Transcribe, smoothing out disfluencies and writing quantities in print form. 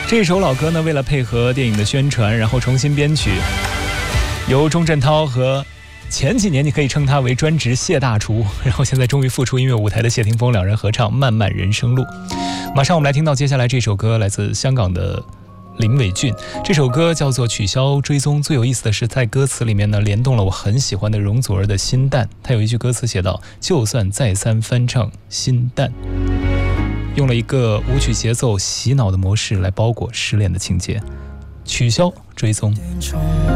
这首老歌呢，为了配合电影的宣传，然后重新编曲，由钟镇涛和前几年你可以称他为专职谢大厨，然后现在终于复出音乐舞台的谢霆锋两人合唱《漫漫人生路》。马上我们来听到接下来这首歌，来自香港的林伟俊，这首歌叫做《取消追踪》。最有意思的是，在歌词里面呢，联动了我很喜欢的容祖儿的《心淡》。他有一句歌词写道：就算再三翻唱《心淡》，用了一个舞曲节奏洗脑的模式来包裹失恋的情节。取消追踪。